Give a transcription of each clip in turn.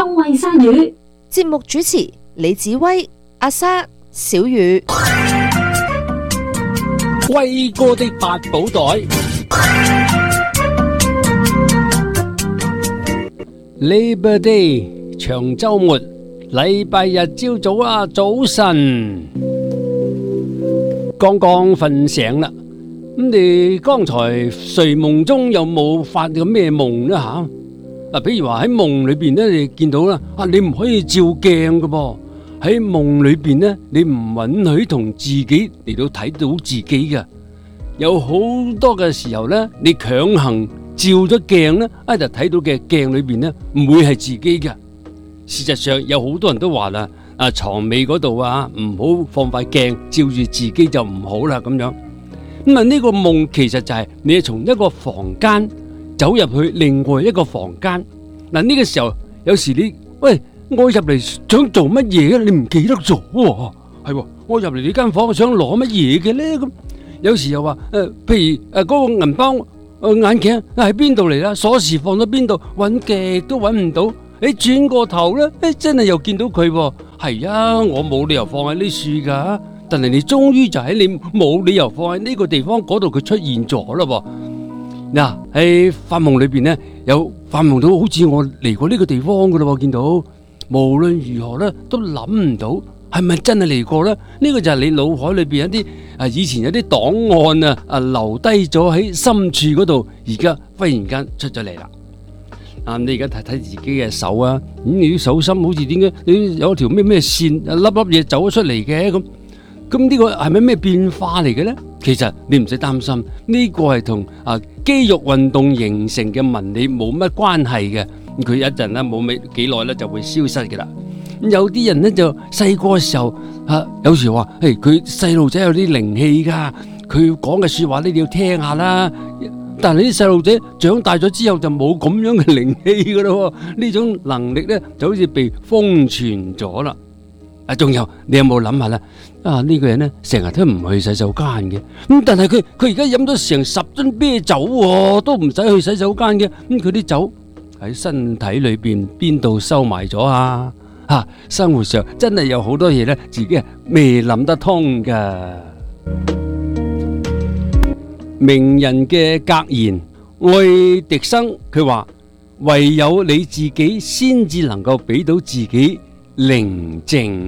眾衛生語。 節目主持李子威、阿莎、小雨。 威哥的八寶袋。Labor Day 長週末，禮拜日朝早啊，早晨，剛剛瞓醒啦。咁你剛才睡夢中有冇發過咩夢呢？吓，譬如話喺夢裏邊咧，你見到啦，你唔可以照鏡噶噃。喺夢裏邊咧，你唔允許同自己嚟到睇到自己嘅。有好多嘅時候咧，你強行照咗鏡咧，就睇到嘅鏡裏邊咧，唔會係自己嘅。事實上有好多人都話啦，床尾嗰度唔好放塊鏡照住自己就唔好啦咁樣。咁呢個夢其實就係你係從一個房間走入去另外一個房間。呢個時候有時你喂，我入嚟想做乜嘢？你唔記得咗喎？係我入嚟呢間房想攞乜嘢嘅咧？咁有時又話譬如嗰個銀包眼鏡喺邊度嚟啦？鎖匙放咗邊度？揾極都揾唔到。你轉過頭咧，真係又見到佢喎。係啊，我冇理由放喺呢樹噶。但係你終於就喺你冇理由放喺呢個地方嗰度，佢出現咗啦。嗱，喺發夢裏邊咧，有發夢到好似我嚟過呢個地方噶啦，見到無論如何咧都諗唔到係咪真係嚟過咧？呢個就係你腦海裏邊一啲以前有啲檔案留低咗喺深處嗰度，而家忽然間出咗嚟啦。你而家睇睇自己嘅手啊，你啲手心好似點解你有條咩線粒粒嘢走咗出嚟嘅咁呢個係咪咩變化嚟嘅咧？其實你唔使擔心，呢個係同肌肉運動形成嘅紋理冇乜關係嘅。佢一陣咧冇幾耐咧就會消失嘅啦。有啲人咧就細個嘅時候有時話佢細路仔有啲靈氣噶，佢講嘅說話咧你要聽下啦。但係啲細路仔長大咗之後就冇咁樣嘅靈氣噶咯，呢種能力咧就好似被封存咗啦。仲有你有冇諗下咧？呢個人咧成日都唔去洗手間嘅，但係佢而家飲咗成10樽啤酒喎，都唔使去洗手間嘅。佢啲酒喺身體裏邊度收埋咗啊？生活上真係有好多嘢咧，自己係未諗得通噶。名人嘅格言，愛迪生佢話：唯有你自己先至能夠俾到自己寧靜。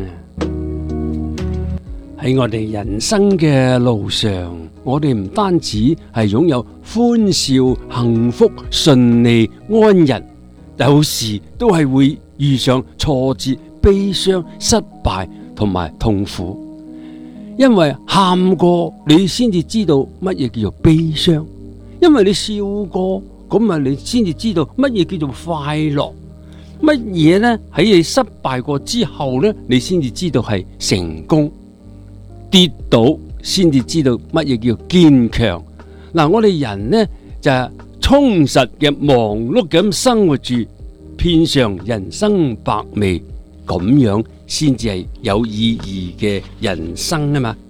喺我哋人生嘅路上，我哋唔單止係擁有歡笑、幸福、順利、安逸，有時都係會遇上挫折、悲傷、失敗同埋痛苦。因為喊過，你先至知道乜嘢叫做悲傷；因為你笑過，咁你先至知道乜嘢叫做快樂。乜嘢呢？喺你失敗過之後呢，你先至知道係成功。跌倒先至知道乜嘢叫堅強。我哋人呢就係充實嘅忙碌咁生活住，遍嘗人生百味，咁樣先至係有意義嘅人生啊嘛。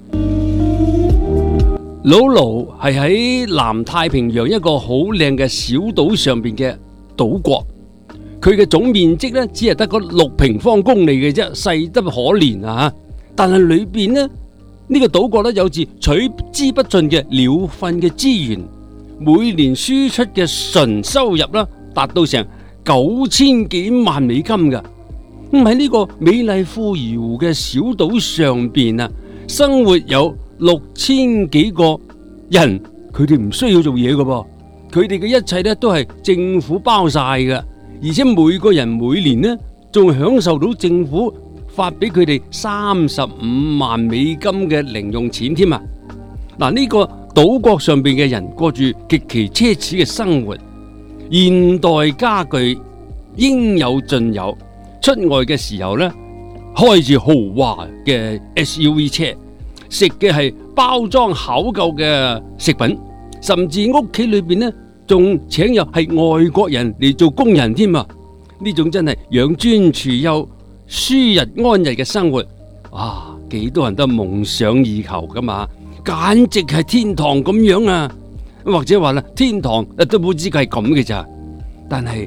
老盧係喺南太平洋一個好靚嘅小島上邊嘅島國，佢嘅總面積呢只係得個6平方公里嘅啫，細得可憐啊！但係裏邊呢個島國呢有住取之不盡嘅鳥糞嘅資源，每年輸出嘅純收入啦達到成9000幾萬美金㗎。喺呢個美麗富饒嘅小島上邊生活有6000幾個人，佢哋唔需要做嘢㗎噃，佢哋嘅一切都係政府包晒㗎，而且每個人每年仲享受到政府發俾佢哋35萬美金嘅零用錢添啊！呢個島國上邊嘅人過住極其奢侈嘅生活，現代家具應有盡有。出外嘅時候呢，開住豪華嘅 SUV 車，食嘅係包裝考究嘅食品，甚至屋企裏邊仲請入係外國人嚟做工人添啊！呢種真係養尊處優、舒日安逸嘅生活，幾多人都夢想以求噶嘛，簡直係天堂咁樣啊！或者話啦，天堂都冇知係咁嘅咋。但係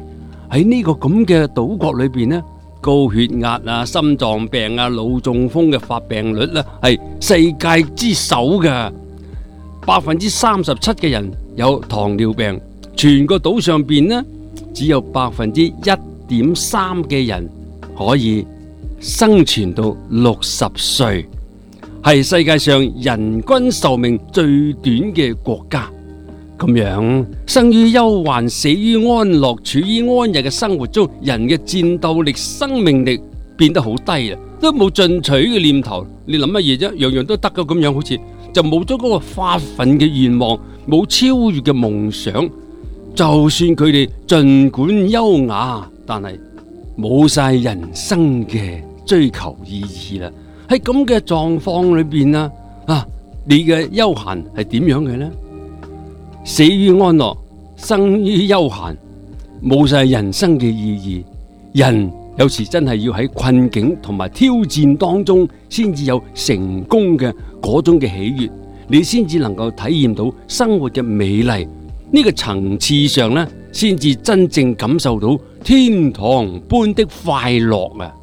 喺呢個咁嘅島國裏邊呢，高血壓啊、心臟病啊、腦中風嘅發病率呢係世界之首嘅。37%嘅人有糖尿病，全個島上邊呢只有1.3%嘅人可以生存到60歲，係世界上人均壽命最短嘅國家。咁樣生於憂患，死於安樂，處於安逸嘅生活中，人嘅戰鬥力、生命力變得好低啦，都冇進取嘅念頭。你諗乜嘢啫？樣樣都得㗎，咁樣好似就冇咗嗰個發奮嘅願望，冇超越嘅夢想。就算佢哋盡管優雅，但係冇晒人生嘅追求意義啦。喺咁嘅狀況裏邊你嘅休閒係點樣嘅呢？死於安樂，生於休閒，冇晒人生嘅意義。人有時真係要喺困境同埋挑戰當中，先至有成功嘅嗰種嘅喜悅，你先至能夠體驗到生活嘅美麗。呢個層次上呢，先至真正感受到天堂般的快樂啊！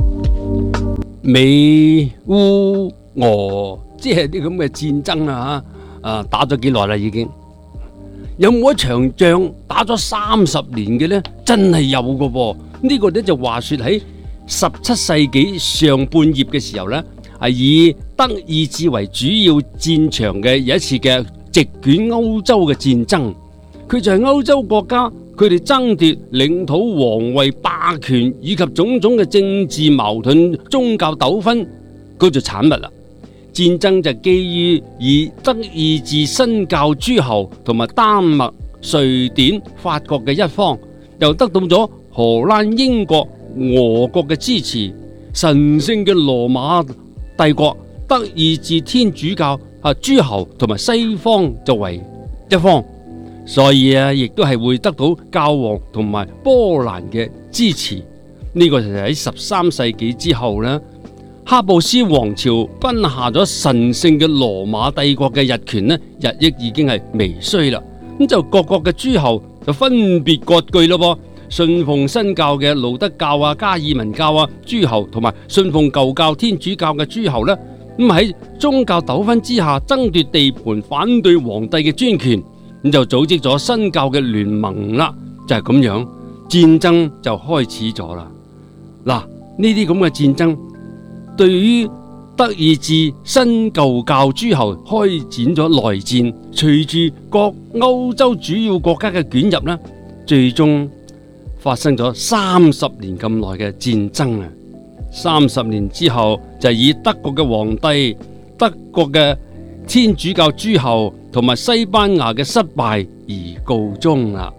美烏俄即係啲咁嘅戰爭打咗幾耐啦？已經有冇一場仗打咗30年嘅呢？真係有㗎噃。呢個呢就話說喺17世紀上半葉嘅時候呢，係以德意志為主要戰場嘅有一次嘅席捲歐洲嘅戰爭。佢就係歐洲國家佢哋爭奪領土、皇位、霸權以及種種嘅政治矛盾、宗教糾紛嗰就產物啦。戰爭就基於以德意志新教諸侯同埋丹麥、瑞典、法國嘅一方，又得到咗荷蘭、英國、俄國嘅支持，神聖嘅羅馬帝國、德意志天主教諸侯同埋西方就為一方，所以亦都係會得到教皇同埋波蘭嘅支持。呢個就係喺13世紀之後呢，哈布斯王朝崩下咗神聖嘅羅馬帝國嘅日權呢，日益已經係微衰啦。咁就各國嘅諸侯就分別割據咯噃，信奉新教嘅路德教加爾文教諸侯，同埋信奉舊教天主教嘅諸侯呢，咁喺宗教糾紛之下爭奪地盤，反對皇帝嘅專權，咁就組織咗新教嘅聯盟啦。就係咁樣，戰爭就開始咗啦。嗱，呢啲咁嘅戰爭對於德意志新舊教諸侯開展咗內戰，隨住各歐洲主要國家嘅捲入呢，最終發生咗30年咁耐嘅戰爭啊！30年之後就以德國嘅皇帝、德國嘅天主教諸侯同埋西班牙嘅失敗而告終啦。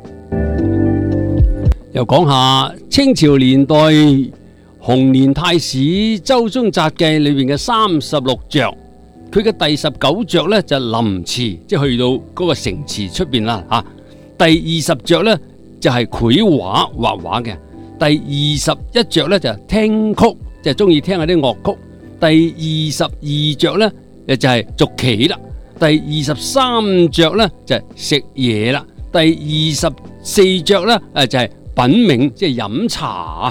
又講下清朝年代洪年太史周中札記裏面嘅36着，佢嘅第19着呢就臨池，即係去到嗰個城池出邊啦吓。第20着呢就係繪畫畫畫嘅，第21着呢就係聽曲，即係中意聽下啲樂曲。第22着呢就係捉棋啦，第23着呢就係食嘢啦，第24着呢就係品茗，即係飲茶。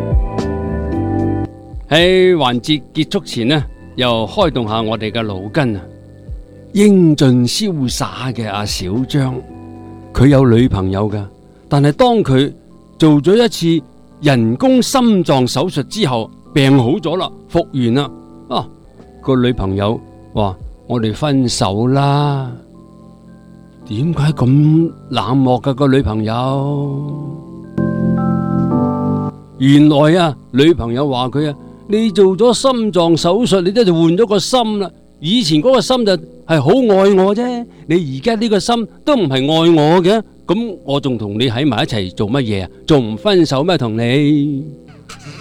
喺環節結束前呢，又開動下我哋嘅腦筋啊！英俊瀟灑嘅阿小張，佢有女朋友噶，但係當佢做咗一次人工心臟手術之後，病好咗啦，復原啦，個女朋友話：我哋分手啦。點解咁冷漠噶個女朋友？原來女朋友話佢你做咗心臟手術，你都就換咗個心啦。以前嗰個心就係好愛我啫，你而家呢個心都唔係愛我嘅，咁我仲同你喺埋一齊做乜嘢啊？仲唔分手咩？同你